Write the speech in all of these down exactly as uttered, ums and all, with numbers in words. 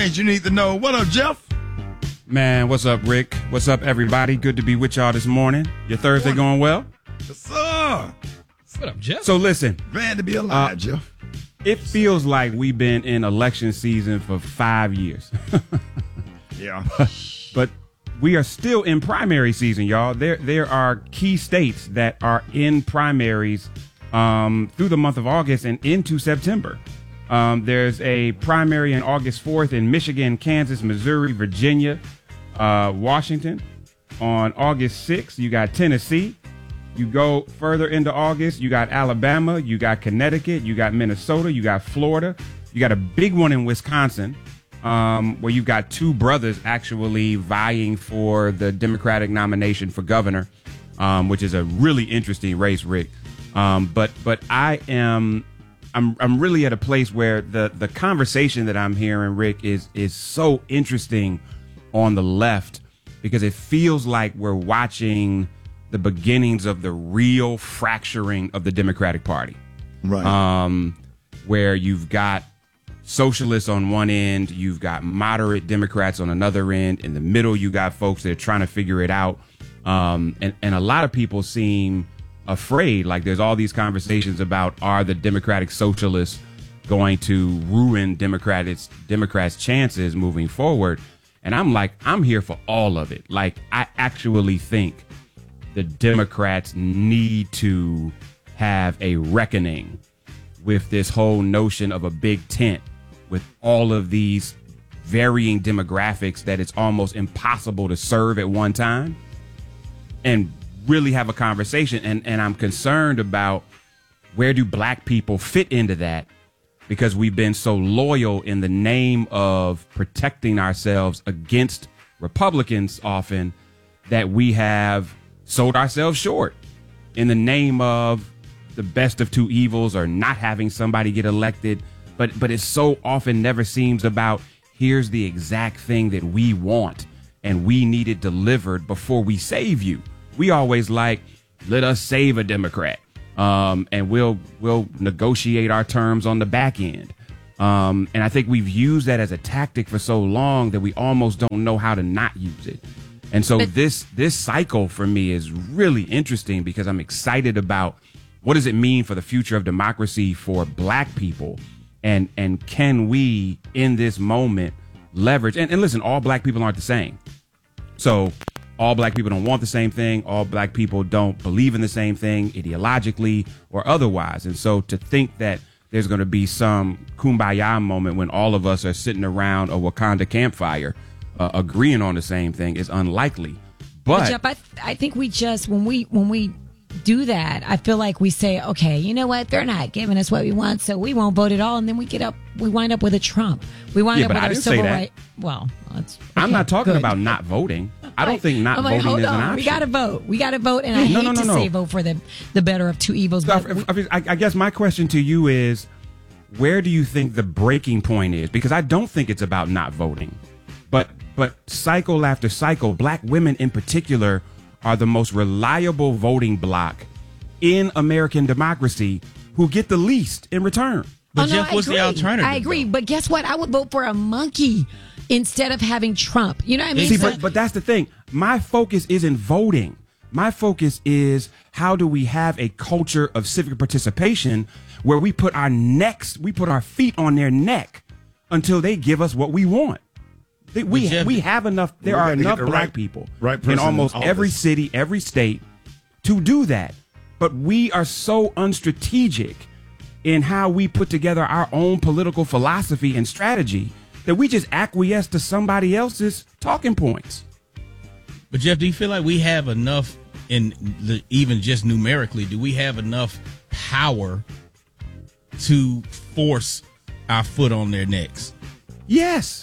things you need to know. What up, Jeff? Man, what's up, Rick? What's up, everybody? Good to be with y'all this morning. Your Thursday going well? Yes, sir. What up, Jeff? So listen. Glad to be alive, uh, Jeff. It feels like we've been in election season for five years. Yeah. But we are still in primary season, y'all. There there are key states that are in primaries um, through the month of August and into September. Um, there's a primary on August fourth in Michigan, Kansas, Missouri, Virginia, uh, Washington. On August sixth, you got Tennessee. You go further into August, you got Alabama, you got Connecticut, you got Minnesota, you got Florida. You got a big one in Wisconsin, um, where you've got two brothers actually vying for the Democratic nomination for governor, um, which is a really interesting race, Rick. Um, but but I am I'm I'm really at a place where the the conversation that I'm hearing, Rick, is is so interesting on the left, because it feels like we're watching the beginnings of the real fracturing of the Democratic Party. Right. Um, where you've got socialists on one end, you've got moderate Democrats on another end. In the middle, you got folks that are trying to figure it out. Um, and, and a lot of people seem afraid. Like there's all these conversations about, are the Democratic socialists going to ruin Democrats, Democrats' chances moving forward? And I'm like, I'm here for all of it. Like, I actually think the Democrats need to have a reckoning with this whole notion of a big tent with all of these varying demographics that it's almost impossible to serve at one time, and really have a conversation. And, and I'm concerned about, where do black people fit into that? Because we've been so loyal in the name of protecting ourselves against Republicans often, that we have sold ourselves short in the name of the best of two evils, or not having somebody get elected. But but it so often never seems about, here's the exact thing that we want and we need it delivered before we save you. We always like, let us save a Democrat, um, and we'll we'll negotiate our terms on the back end. Um, and I think we've used that as a tactic for so long that we almost don't know how to not use it. And so but, this this cycle for me is really interesting, because I'm excited about, what does it mean for the future of democracy for black people? And and can we, in this moment, leverage, and, and listen, all black people aren't the same. So all black people don't want the same thing. All black people don't believe in the same thing ideologically or otherwise. And so to think that there's going to be some kumbaya moment when all of us are sitting around a Wakanda campfire uh, agreeing on the same thing is unlikely. But, but Jeff, I, th- I think we just, when we when we do that, I feel like we say, okay, you know what, they're not giving us what we want, so we won't vote at all. And then we get up, we wind up with a Trump. We wind yeah, up but with I our didn't civil say that. right. Well, that's, okay, I'm not talking good. about not voting. I don't think not I'm like, voting hold is on. an option. We got to vote. We got to vote. And I no, hate no, no, to no. say vote for the, the better of two evils. So But I, I, I, I guess my question to you is, where do you think the breaking point is? Because I don't think it's about not voting. But but cycle after cycle, black women in particular are the most reliable voting bloc in American democracy, who get the least in return. But oh, no, Jeff, I what's agree. the alternative? I agree. though? But guess what? I would vote for a monkey instead of having Trump. You know what I mean? See, So- but, but that's the thing. My focus isn't voting. My focus is, how do we have a culture of civic participation where we put our necks, we put our feet on their neck until they give us what we want. They, we Jeff, we have enough. There we are got to get enough the black right- people right person in in almost office. every city, every state to do that. But we are so unstrategic in how we put together our own political philosophy and strategy that we just acquiesce to somebody else's talking points. But Jeff, do you feel like we have enough, in the, even just numerically, do we have enough power to force our foot on their necks Yes.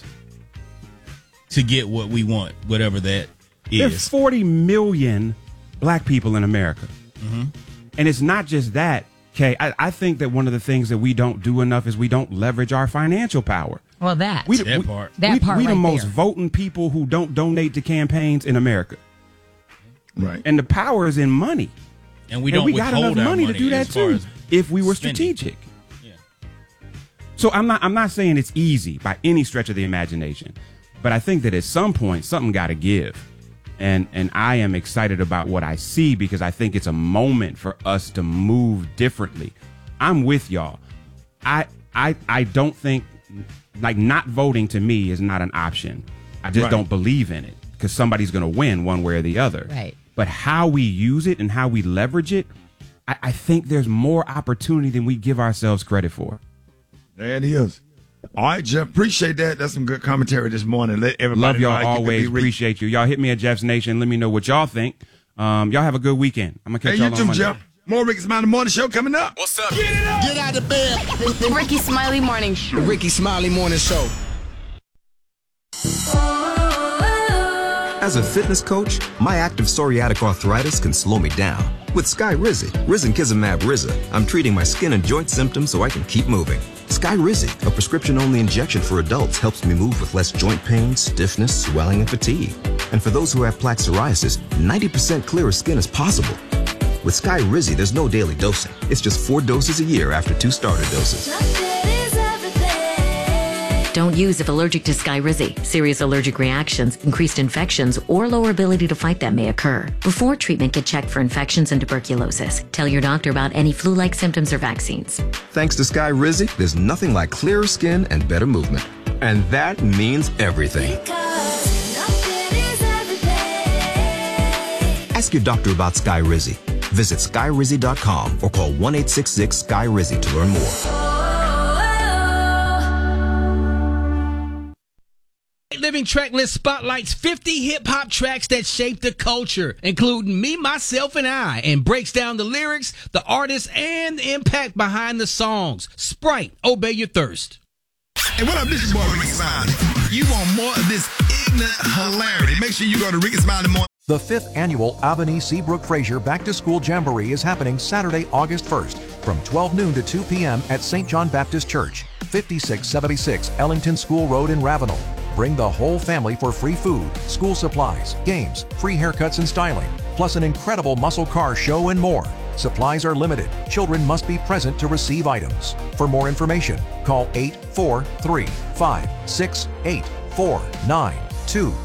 to get what we want, whatever that There's is? forty million black people in America. Mm-hmm. And it's not just that, Kay. I, I think that one of the things that we don't do enough is we don't leverage our financial power. well, that. We, That we, part. That we, part we the right most there. voting people who don't donate to campaigns in America. Right. And the power is in money. And we and don't we got withhold enough our money to do that as far too, as if we were spending. strategic. Yeah. So I'm not I'm not saying it's easy by any stretch of the imagination, but I think that at some point something got to give. And and I am excited about what I see because I think it's a moment for us to move differently. I'm with y'all. I I I don't think like not voting to me is not an option. I just Right. don't believe in it because somebody's going to win one way or the other. Right. But how we use it and how we leverage it, I, I think there's more opportunity than we give ourselves credit for. There it is. All right, Jeff. Appreciate that. That's some good commentary this morning. Let everybody Love know y'all how you can always. be reached. Appreciate you. Y'all hit me at Jeff's Nation. Let me know what y'all think. Um, y'all have a good weekend. I'm gonna catch Hey, y'all you on too, Monday. Jeff. More Ricky Smiley Morning Show coming up. What's up? Get it up. Get out of bed. The Ricky Smiley Morning Show. The Ricky Smiley Morning Show. As a fitness coach, my active psoriatic arthritis can slow me down. With Skyrizi, Risankizumab Riza, I'm treating my skin and joint symptoms so I can keep moving. Skyrizi, a prescription-only injection for adults, helps me move with less joint pain, stiffness, swelling, and fatigue. And for those who have plaque psoriasis, ninety percent clearer skin is possible. With Skyrizi, there's no daily dosing. It's just four doses a year after two starter doses. Don't use if allergic to Skyrizi. Serious allergic reactions, increased infections, or lower ability to fight them may occur. Before treatment, get checked for infections and tuberculosis. Tell your doctor about any flu-like symptoms or vaccines. Thanks to Skyrizi, there's nothing like clearer skin and better movement. And that means everything. Ask your doctor about Skyrizi. Visit skyrizi dot com or call one eight six six Sky Rizzy to learn more. Living Track List spotlights fifty hip-hop tracks that shaped the culture, including Me, Myself, and I, and breaks down the lyrics, the artists, and the impact behind the songs. Sprite, obey your thirst. Hey, what up? This is boy Ricky Smiley. You want more of this ignorant hilarity? Make sure you go to Ricky Smiley Morning. The fifth annual Albany Seabrook Fraser Back to School Jamboree is happening Saturday, August first from twelve noon to two p.m. at Saint John Baptist Church, fifty-six seventy-six Ellington School Road in Ravenel. Bring the whole family for free food, school supplies, games, free haircuts and styling, plus an incredible muscle car show and more. Supplies are limited. Children must be present to receive items. For more information, call eight four three, five six eight, four nine two.